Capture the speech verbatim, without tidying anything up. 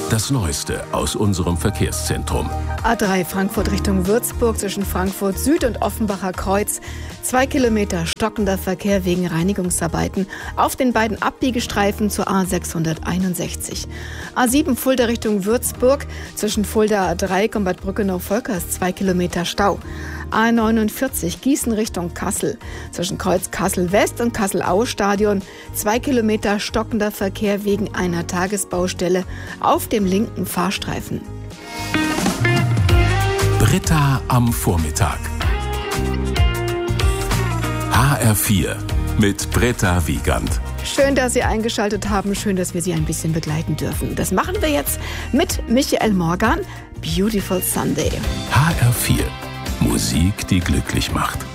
Das Neueste aus unserem Verkehrszentrum. A drei Frankfurt Richtung Würzburg zwischen Frankfurt Süd und Offenbacher Kreuz. Zwei Kilometer stockender Verkehr wegen Reinigungsarbeiten auf den beiden Abbiegestreifen zur A sechshunderteinundsechzig. A sieben Fulda Richtung Würzburg zwischen Fulda A drei und Bad Brückenau-Volkers zwei Kilometer Stau. A neunundvierzig Gießen Richtung Kassel zwischen Kreuz Kassel-West und Kassel-Aue-Stadion zwei Kilometer stockender Verkehr wegen einer Tagesbaustelle auf dem linken Fahrstreifen. Britta am Vormittag. H R vier mit Britta Wiegand. Schön, dass Sie eingeschaltet haben. Schön, dass wir Sie ein bisschen begleiten dürfen. Das machen wir jetzt mit Michael Morgan. Beautiful Sunday. H R vier. Musik, die glücklich macht.